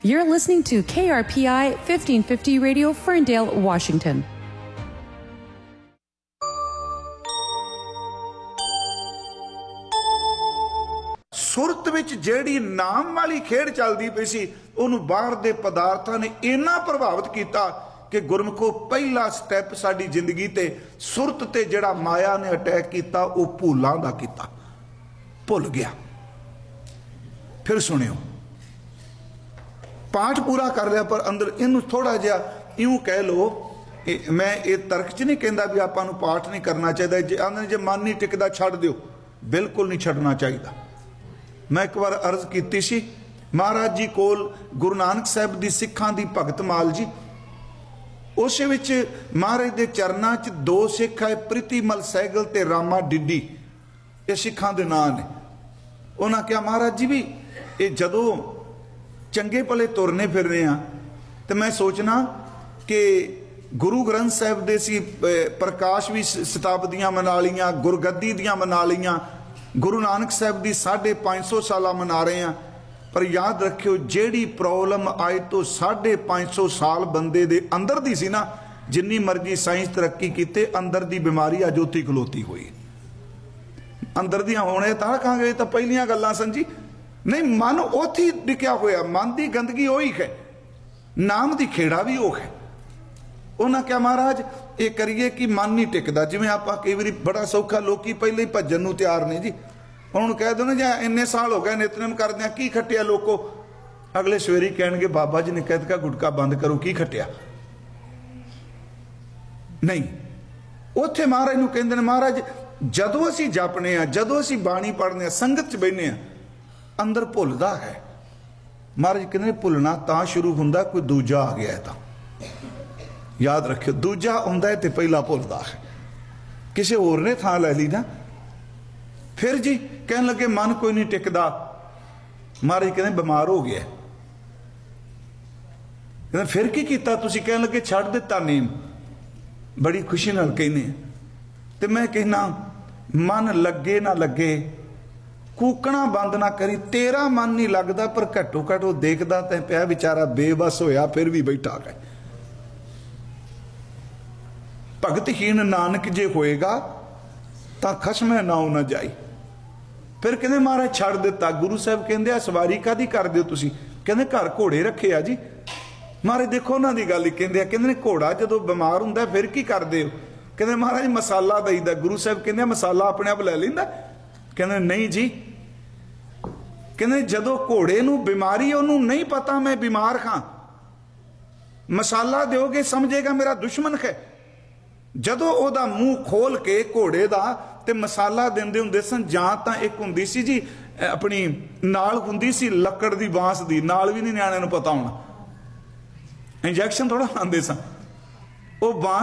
You're listening to KRPI 1550 Radio, Ferndale, Washington. ਸੁਰਤ ਵਿੱਚ ਜਿਹੜੀ ਨਾਮ ਵਾਲੀ ਖੇਡ ਚੱਲਦੀ ਪਈ ਸੀ, ਉਹਨੂੰ ਬਾਹਰ ਦੇ ਪਦਾਰਥਾਂ ਨੇ ਇੰਨਾ ਪ੍ਰਭਾਵਿਤ ਕੀਤਾ ਕਿ ਗੁਰਮੁਖੋ ਪਹਿਲਾ ਸਟੈਪ ਸਾਡੀ ਜ਼ਿੰਦਗੀ ਤੇ ਸੁਰਤ ਤੇ ਜਿਹੜਾ ਮਾਇਆ ਨੇ ਅਟੈਕ ਕੀਤਾ, ਉਹ ਭੁੱਲਾਂ ਦਾ ਕੀਤਾ, ਭੁੱਲ ਗਿਆ। ਫਿਰ ਸੁਣਿਓ, ਪਾਠ ਪੂਰਾ ਕਰ ਲਿਆ ਪਰ ਅੰਦਰ ਇਹਨੂੰ ਥੋੜਾ ਜਿਹਾ ਇਉਂ ਕਹਿ ਲਓ, ਮੈਂ ਇਹ ਤਰਕ 'ਚ ਨਹੀਂ ਕਹਿੰਦਾ ਵੀ ਆਪਾਂ ਨੂੰ ਪਾਠ ਨਹੀਂ ਕਰਨਾ ਚਾਹੀਦਾ, ਜੇ ਮਨ ਨਹੀਂ ਟਿਕਦਾ ਛੱਡ ਦਿਓ, ਬਿਲਕੁਲ ਨਹੀਂ ਛੱਡਣਾ ਚਾਹੀਦਾ। ਮੈਂ ਇੱਕ ਵਾਰ ਅਰਜ਼ ਕੀਤੀ ਸੀ ਮਹਾਰਾਜ ਜੀ ਕੋਲ ਗੁਰੂ ਨਾਨਕ ਸਾਹਿਬ ਦੀ ਸਿੱਖਾਂ ਦੀ ਭਗਤ ਮਾਲ ਜੀ, ਉਸ ਵਿੱਚ ਮਹਾਰਾਜ ਦੇ ਚਰਨਾਂ 'ਚ ਦੋ ਸਿੱਖ ਆਏ, ਪ੍ਰੀਤੀਮਲ ਸਹਿਗਲ ਤੇ ਰਾਮਾ ਡਿੱਡੀ, ਇਹ ਸਿੱਖਾਂ ਦੇ ਨਾਂ ਨੇ। ਉਹਨਾਂ ਕਿਹਾ ਮਹਾਰਾਜ ਜੀ ਵੀ ਇਹ ਜਦੋਂ ਚੰਗੇ ਭਲੇ ਤੁਰਨੇ ਫਿਰਨੇ ਆ ਤੇ ਮੈਂ ਸੋਚਣਾ ਕਿ ਗੁਰੂ ਗ੍ਰੰਥ ਸਾਹਿਬ ਦੇ ਸੀ ਪ੍ਰਕਾਸ਼ ਵੀ ਸ਼ਤਾਬਦੀਆਂ ਮਨਾ ਲਈਆਂ, ਗੁਰਗੱਦੀ ਦੀਆਂ ਮਨਾ ਲਈਆਂ, ਗੁਰੂ ਨਾਨਕ ਸਾਹਿਬ ਦੀ 550 ਸਾਲਾਂ ਮਨਾ ਰਹੇ ਆ, ਪਰ ਯਾਦ ਰੱਖਿਓ ਜਿਹੜੀ ਪ੍ਰੋਬਲਮ ਅੱਜ ਤੋਂ 550 ਸਾਲ ਬੰਦੇ ਦੇ ਅੰਦਰ ਦੀ ਸੀ ਨਾ, ਜਿੰਨੀ ਮਰਜ਼ੀ ਸਾਇੰਸ ਤਰੱਕੀ ਕੀਤੇ, ਅੰਦਰ ਦੀ ਬਿਮਾਰੀ ਅੱਜ ਉੱਥੇ ਖਲੋਤੀ ਹੋਈ। ਅੰਦਰ ਦੀਆਂ ਹੋਣੇ ਤਾਂ ਕਹਾਂਗੇ ਤਾਂ ਪਹਿਲੀਆਂ ਗੱਲਾਂ ਸਨ ਜੀ, ਨਹੀਂ ਮਨ ਉੱਥੇ ਡਿੱਕਿਆ ਹੋਇਆ, ਮਨ ਦੀ ਗੰਦਗੀ ਉਹੀ ਹੈ, ਨਾਮ ਦੀ ਖੇੜਾ ਵੀ ਉਹ ਹੈ। ਉਹਨਾਂ ਕਿਹਾ ਮਹਾਰਾਜ ਇਹ ਕਰੀਏ ਕਿ ਮਨ ਨਹੀਂ ਟਿਕਦਾ, ਜਿਵੇਂ ਆਪਾਂ ਕਈ ਵਾਰੀ ਬੜਾ ਸੌਖਾ, ਲੋਕੀ ਪਹਿਲੇ ਹੀ ਭੱਜਣ ਨੂੰ ਤਿਆਰ ਨੇ ਜੀ, ਉਹਨੂੰ ਕਹਿ ਦੋ ਨਾ ਜਾਂ ਇੰਨੇ ਸਾਲ ਹੋ ਗਏ ਨਿਤਨੇਮ ਕਰਦਿਆਂ, ਕੀ ਖੱਟਿਆ ਲੋਕੋ, ਅਗਲੇ ਸਵੇਰੇ ਕਹਿਣਗੇ ਬਾਬਾ ਜੀ ਨੇ ਕਹਿ ਦਿੱਤਾ ਗੁਟਕਾ ਬੰਦ ਕਰੋ, ਕੀ ਖੱਟਿਆ। ਨਹੀਂ, ਉੱਥੇ ਮਹਾਰਾਜ ਨੂੰ ਕਹਿੰਦੇ ਨੇ ਮਹਾਰਾਜ ਜਦੋਂ ਅਸੀਂ ਜਪਨੇ ਆ, ਜਦੋਂ ਅਸੀਂ ਬਾਣੀ ਪੜ੍ਹਨੇ ਆ, ਸੰਗਤ 'ਚ ਬਹਿਨੇ ਆ, ਅੰਦਰ ਭੁੱਲਦਾ ਹੈ। ਮਹਾਰਾਜ ਕਹਿੰਦੇ ਭੁੱਲਣਾ ਤਾਂ ਸ਼ੁਰੂ ਹੁੰਦਾ ਕੋਈ ਦੂਜਾ ਆ ਗਿਆ ਤਾਂ, ਯਾਦ ਰੱਖਿਓ, ਦੂਜਾ ਆਉਂਦਾ ਹੈ ਤੇ ਪਹਿਲਾ ਭੁੱਲਦਾ ਹੈ, ਕਿਸੇ ਹੋਰ ਨੇ ਥਾਂ ਲੈ ਲਈ ਨਾ। ਫਿਰ ਜੀ ਕਹਿਣ ਲੱਗੇ ਮਨ ਕੋਈ ਨਹੀਂ ਟਿਕਦਾ, ਮਹਾਰਾਜ ਕਹਿੰਦੇ ਬਿਮਾਰ ਹੋ ਗਿਆ। ਕਹਿੰਦੇ ਫਿਰ ਕੀ ਕੀਤਾ ਤੁਸੀਂ? ਕਹਿਣ ਲੱਗੇ ਛੱਡ ਦਿੱਤਾ ਨੇਮ। ਬੜੀ ਖੁਸ਼ੀ ਨਾਲ ਕਹਿੰਦੇ ਤੇ ਮੈਂ ਕਹਿਣਾ ਮਨ ਲੱਗੇ ਨਾ ਲੱਗੇ, ਕੂਕਣਾ ਬੰਦ ਨਾ ਕਰੀ, ਤੇਰਾ ਮਨ ਨਹੀਂ ਲੱਗਦਾ ਪਰ ਘੱਟੋ ਘੱਟ ਉਹ ਦੇਖਦਾ ਤੇ ਪਿਆ ਵਿਚਾਰਾ ਬੇਬਸ ਹੋਇਆ, ਫਿਰ ਵੀ ਬੈਠਾ ਹੈ। ਭਗਤਹੀਣ ਨਾਨਕ ਜੇ ਹੋਏਗਾ ਤਾਂ ਖਸਮੇ ਨਾਉ ਨਾ ਜਾਈ। ਫਿਰ ਕਹਿੰਦੇ ਮਹਾਰਾਜ ਛੱਡ ਦਿੱਤਾ। ਗੁਰੂ ਸਾਹਿਬ ਕਹਿੰਦੇ ਆ ਸਵਾਰੀ ਕਾਹਦੀ ਕਰਦੇ ਹੋ ਤੁਸੀਂ? ਕਹਿੰਦੇ ਘਰ ਘੋੜੇ ਰੱਖੇ ਆ ਜੀ। ਮਹਾਰਾਜ ਦੇਖੋ ਉਹਨਾਂ ਦੀ ਗੱਲ ਹੀ ਕਹਿੰਦੇ ਆ, ਕਹਿੰਦੇ ਨੇ ਘੋੜਾ ਜਦੋਂ ਬਿਮਾਰ ਹੁੰਦਾ ਫਿਰ ਕੀ ਕਰਦੇ ਹੋ? ਕਹਿੰਦੇ ਮਹਾਰਾਜ ਮਸਾਲਾ ਦਈਦਾ। ਗੁਰੂ ਸਾਹਿਬ ਕਹਿੰਦੇ ਮਸਾਲਾ ਆਪਣੇ ਆਪ ਲੈ ਲੈਂਦਾ? ਕਹਿੰਦੇ ਨਹੀਂ ਜੀ। ਕਹਿੰਦੇ ਜਦੋਂ ਘੋੜੇ ਨੂੰ ਬਿਮਾਰੀ, ਉਹਨੂੰ ਨਹੀਂ ਪਤਾ ਮੈਂ ਬਿਮਾਰ ਹਾਂ, ਮਸਾਲਾ ਦਿਓਗੇ ਸਮਝੇਗਾ ਮੇਰਾ ਦੁਸ਼ਮਣ ਹੈ। ਜਦੋਂ ਉਹਦਾ ਮੂੰਹ ਖੋਲ ਕੇ ਘੋੜੇ ਦਾ ਤੇ ਮਸਾਲਾ ਦਿੰਦੇ ਹੁੰਦੇ ਸਨ, ਜਾਂ ਤਾਂ ਇੱਕ ਹੁੰਦੀ ਸੀ ਜੀ ਆਪਣੀ ਨਾਲ ਹੁੰਦੀ ਸੀ ਲੱਕੜ ਦੀ ਬਾਂਸ ਦੀ, ਨਾਲ ਵੀ ਨਹੀਂ ਨਿਆਣਿਆਂ ਨੂੰ ਪਤਾ ਹੋਣਾ, ਇੰਜੈਕਸ਼ਨ ਥੋੜਾ ਲਾਉਂਦੇ ਸਨ, ਉਹ ਬਾਂਸ